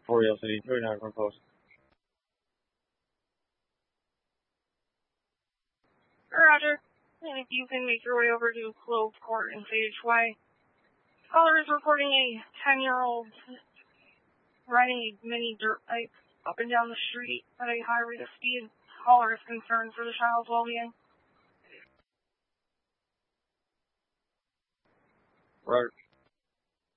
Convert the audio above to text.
Curiosity 39 from Post. Roger. And if you can make your way over to Clove Court in Sage Way. Caller is reporting a 10-year-old riding a mini dirt bike up and down the street at a high rate of speed. Caller is concerned for the child's well-being. Roger.